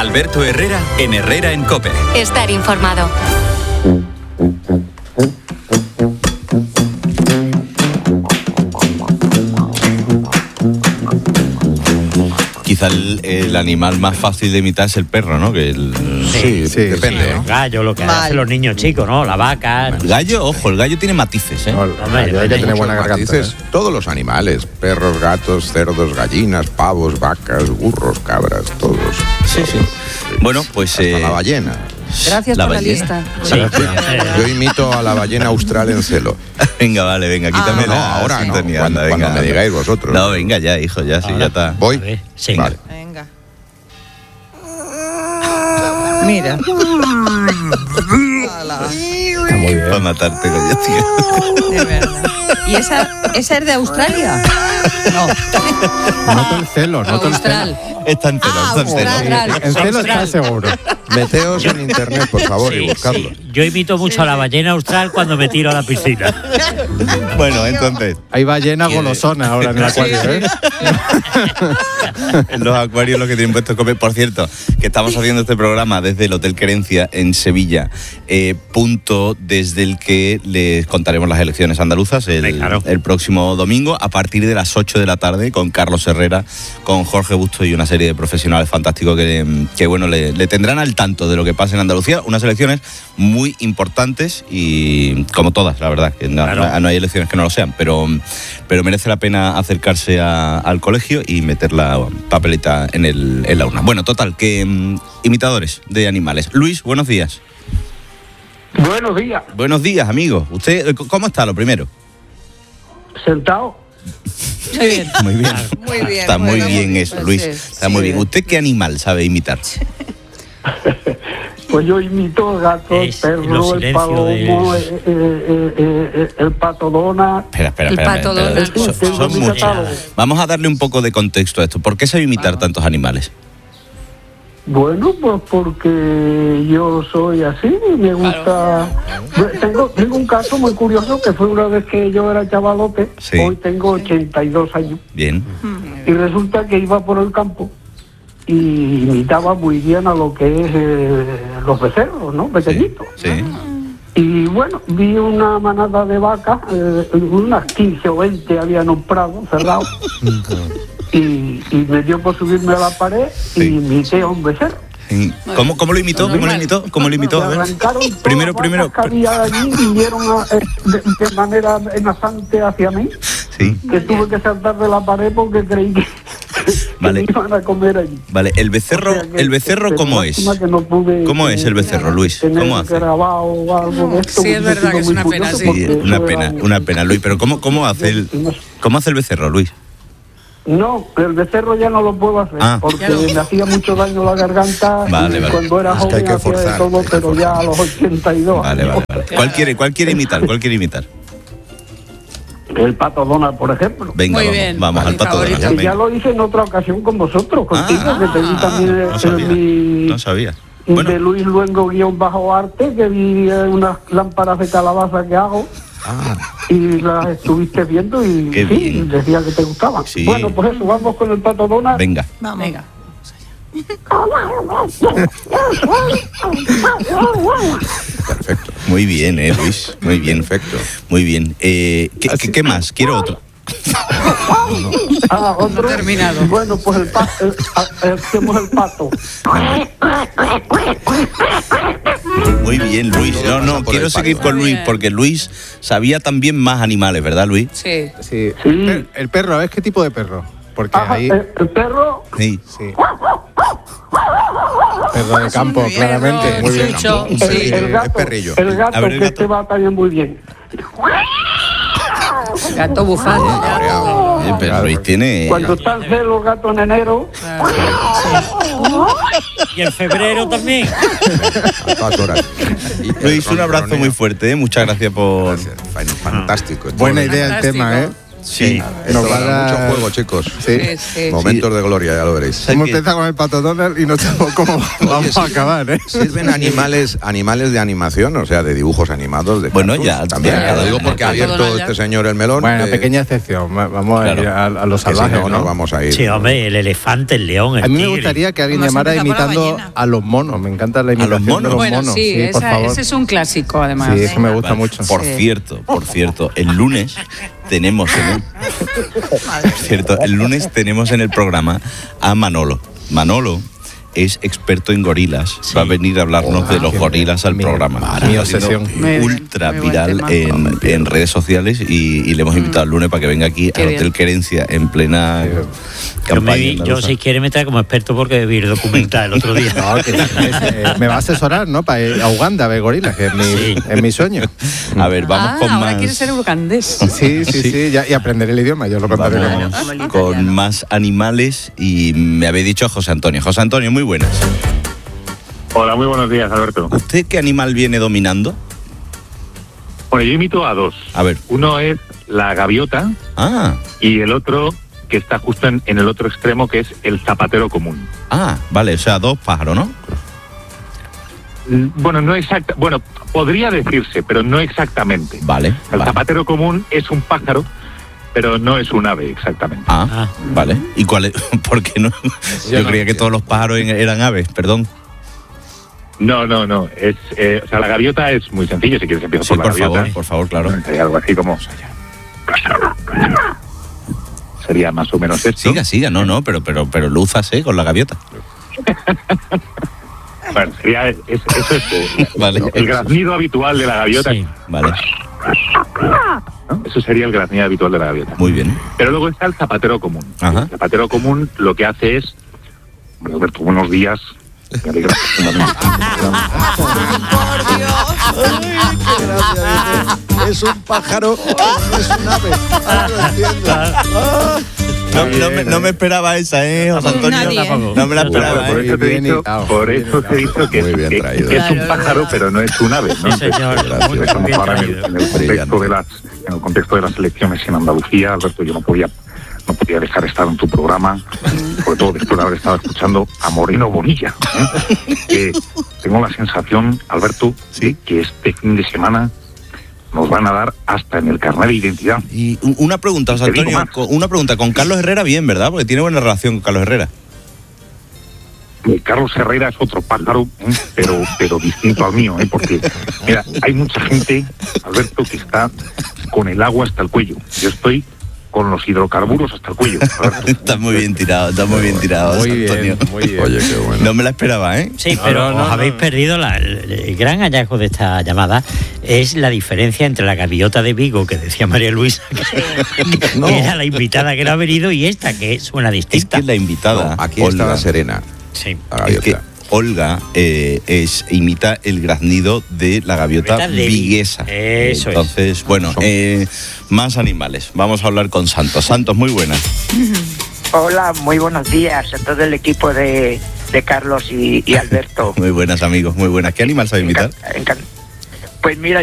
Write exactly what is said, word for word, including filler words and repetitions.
Alberto Herrera en Herrera en COPE. Estar informado. Quizá el, el animal más fácil de imitar es el perro, ¿no? Que el, sí, sí, depende. Sí, el gallo, lo que Mal. hacen los niños chicos, ¿no? La vaca. El gallo, ojo, el gallo tiene matices, ¿eh? No, el gallo hay que tener buena garganta. ¿eh? Todos los animales, perros, gatos, cerdos, gallinas, pavos, vacas, burros, cabras, todos. Sí, todos. sí. Bueno, pues... Hasta eh, la ballena. Gracias la por ballena. la lista. Sí. Yo imito a la ballena austral en celo. Venga, vale, venga, quítame ah, no, la ahora no, sintonía, cuando, anda, cuando venga, me digáis vosotros. No, venga ya, hijo, ya, sí, ya está. ¿Voy? Sí. Vale. Venga. Mira. Está muy bien. Para matarte, coño, tío. De verdad. ¿Y esa, esa es de Australia? No. Noto el celo, noto el celo. Austral. Está en celo, está en celo. Austral. En celo está seguro. Meteos en internet, por favor, Sí, y buscadlo. sí. Yo imito mucho sí, a la ballena austral cuando me tiro a la piscina. Bueno, entonces... Hay ballena golosona ahora en el acuario, ¿eh? En los acuarios lo que tienen puesto es comer. Por cierto, que estamos haciendo este programa desde el Hotel Querencia en Sevilla, eh, punto desde el que les contaremos las elecciones andaluzas el, sí, claro. el próximo domingo a partir de las ocho de la tarde con Carlos Herrera, con Jorge Busto y una serie de profesionales fantásticos que, que bueno, le, le tendrán al tanto de lo que pasa en Andalucía. Unas elecciones muy importantes y como todas, la verdad, que no, claro. no, no hay elecciones que no lo sean, pero, pero merece la pena acercarse a, al colegio y meter la papeleta en, el, en la urna. Bueno, total, que um, imitadores de animales. Luis, buenos días. Buenos días. Buenos días, amigo. ¿Usted cómo está, lo primero? Sentado. Muy bien. Muy bien. Muy bien. Está muy bueno, bien eso, pues Luis. sí, Está sí, muy bien. bien. ¿Usted qué animal sabe imitar? Pues yo imito el gato, el Es perro, el palomo, de... eh, eh, eh, el pato dona. Espera, espera, El espera. pato espera, Donald. espera. Son, son muchos. Vamos a darle un poco de contexto a esto. ¿Por qué sabe imitar tantos animales? Bueno, pues porque yo soy así, me gusta... Claro. Tengo, tengo un caso muy curioso que fue una vez que yo era chavalote, sí. Hoy tengo ochenta y dos años. Bien. Y resulta que iba por el campo y imitaba muy bien a lo que es eh, los becerros, ¿no? Pequeñitos. Sí. sí. Y bueno, vi una manada de vacas, eh, unas quince o veinte habían un prado cerrado. Y, y me dio por subirme a la pared y sí. imité a un becerro. ¿Cómo, cómo lo imitó? ¿Cómo lo imitó? ¿Cómo lo imitó? A ver. Primero, primero. Que había allí y vinieron a, eh, de, de manera amenazante hacia mí. Sí. Que tuve que saltar de la pared porque creí que, que vale. me iban a comer allí. Vale, el becerro, o sea que, el becerro ¿cómo es? No pude, ¿Cómo es el becerro, Luis? ¿Cómo hace? Grabado algo de esto, sí, es verdad que es una pena, sí. Una pena, una pena, Luis. Pero ¿cómo, cómo hace el, cómo hace el becerro, Luis? No, el becerro ya no lo puedo hacer, ah. porque no. me hacía mucho daño la garganta vale, y vale. cuando era joven es que hay que hacía forzar, de todo, pero ya a los ochenta y dos. Vale, vale, vale. ¿Cuál quiere, cuál quiere imitar? ¿Cuál quiere imitar? El pato Donald, por ejemplo. Venga, Muy vamos, bien, vamos al pato Donald. Donald. Ya lo hice en otra ocasión con vosotros, contigo, ah, que te vi también no sabía, mi... No sabía. Bueno. De Luis Luengo guión bajo arte, que vi unas lámparas de calabaza que hago. Ah. Y las estuviste viendo y Qué sí, bien. decía que te gustaban. Sí. Bueno, pues eso, vamos con el pato Donald. Venga. Vamos. Venga. Perfecto. Muy bien, eh, Luis. Muy bien. Perfecto. Muy bien. Eh, ¿qué, qué, ¿Qué más? Quiero otro. Ah, otro. No terminado. Bueno, pues el pato, el, el, hacemos el pato. Muy bien, Luis. No, no, quiero seguir con Luis porque Luis sabía también más animales, ¿verdad, Luis? Sí. Sí. Sí. El, per- el perro, ¿es qué tipo de perro? Porque Ajá, ahí... el, el perro. Sí. Sí. Perro de campo, Muy bien, claramente. perro, Muy bien. chucho, Un sí. perrillo, El gato, es perrillo. el gato, A ver, el que gato. este va también muy bien. Gato bufando. Oye, pero Luis tiene... Cuando están celos los gatos en enero. Y en febrero también. A todas horas. Y el Luis, un abrazo ronroneo. muy fuerte, ¿eh? Muchas gracias por... Gracias. Fantástico. Buena idea el tema, ¿eh? Sí. Nos Esto va a da dar- mucho juego, chicos. Sí. Sí, sí. Momentos de gloria, ya lo veréis. Hemos que- empezado con el Pato Donald y no sabemos cómo vamos a acabar, ¿eh? Sirven animales, animales de animación, o sea, de dibujos animados. De Bueno, cartoons ya, también. ya, Lo digo ya, porque ya, ha abierto ya. este señor el melón. Bueno, que- pequeña excepción. va- Vamos a Claro. ir a, a los que si salvajes, no, ¿no? no vamos a ir. Sí, hombre, el elefante, el león, el A mí me tigre. gustaría que alguien Vamos a llamara empezar por la imitando ballena. a los monos. Me encanta la los imitación monos? de los Bueno, monos. sí, por esa- favor. ese es un clásico, además. Sí, eso me gusta Vale. mucho. Por Sí. cierto, por cierto, el lunes tenemos en el, por cierto, el lunes tenemos en el programa a Manolo. Manolo es experto en gorilas. Sí. Va a venir a hablarnos de los qué gorilas al mi- programa. mi Está siendo obsesión. Muy bien, ultra muy buen viral tema. en, en redes sociales y, y le hemos invitado el lunes para que venga aquí Qué al bien. Hotel Querencia en plena Yo, campaña me, yo andaluza. si quiere me trae como experto porque debí ir documentar el otro día. No, que es- eh, me va a asesorar, ¿no? Para ir a Uganda a ver gorilas, que es mi, Sí. es mi sueño. A ver, vamos ah, con ahora más. quiere ser ugandés. Sí, sí, sí, ya- y aprender el idioma, yo lo contaré Vamos luego. con más animales y me habéis dicho José Antonio. José Antonio, muy buenas. Hola, muy buenos días, Alberto. ¿Usted qué animal viene dominando? Bueno, yo imito a dos. A ver. Uno es la gaviota Ah, y el otro que está justo en, en el otro extremo, que es el zapatero común. ah, vale, o sea, dos pájaros, ¿no? Mm, Bueno, no exacta, bueno, podría decirse, pero no exactamente. Vale. El vale. zapatero común es un pájaro, pero no es un ave exactamente. Ah, Ah. vale. ¿Y cuál es? ¿Por qué no? Yo no creía que todos los pájaros en- eran aves, perdón. No, no, no. Es, eh, o sea, la gaviota es muy sencillo. Si quieres empiezo Sí, por la por gaviota. favor, por favor, claro. Sería algo así como. Sería más o menos esto. Siga, siga, no, no, pero, pero, pero lúzase con la gaviota. Bueno, sería es- eso es eh, Vale. el graznido habitual de la gaviota. Sí. Vale, ¿no? Eso sería el graznido habitual de la gaviota. muy bien. Pero luego está el zapatero común. Ajá. El zapatero común lo que hace es. Bueno, Alberto, buenos días. Me alegra profundamente. Es un pájaro, no es un ave. Ahora lo entiendo. No, no me, no me esperaba esa, ¿eh, José Antonio? Nadie, ¿eh? No me la Yo esperaba, Por ¿eh? eso te he Bien dicho, hilado. por eso te he dicho que, Muy es, bien que- traído. que es un Claro, pájaro, claro. pero no es un ave, ¿no? Sí, señor. Gracias. Muy Estamos bien ahora en el, traído. en el contexto de las en el contexto de las elecciones en Andalucía, Alberto, yo no podía no podía dejar de estar en tu programa, sobre todo después de haber estado escuchando a Moreno Bonilla. ¿eh? Que tengo la sensación, Alberto, de que este fin de semana nos van a dar hasta en el carnet de identidad. Y u- una pregunta, José Te digo Antonio, más. con- una pregunta, con Carlos Herrera bien, ¿verdad? Porque tiene buena relación con Carlos Herrera. Eh, Carlos Herrera es otro pájaro, ¿eh? pero pero distinto al mío, ¿eh? Porque mira, hay mucha gente, Alberto, que está con el agua hasta el cuello. Yo estoy con los hidrocarburos hasta el cuello. Alberto. Está muy bien tirado, está muy bien tirado, Muy José bien, Antonio. muy bien. Oye, qué bueno. No me la esperaba, ¿eh? Sí, No, pero no, no, os habéis no. perdido la- el, el gran hallazgo de esta llamada es la diferencia entre la gaviota de Vigo que decía María Luisa, que, No. que era la invitada que no ha venido, y esta que suena Es distinta. que la invitada, No, aquí Olga, estaba Serena, Sí. la es gaviota. que Olga eh, es, imita el graznido de la gaviota Gaviota de viguesa. Eso es. Entonces, bueno, eh, más animales. Vamos a hablar con Santos. Santos, muy buenas. Hola, muy buenos días a todo el equipo de, de Carlos y, y Alberto. Muy buenas, amigos, muy buenas. ¿Qué animal sabe imitar? Encan- encan- Pues mira,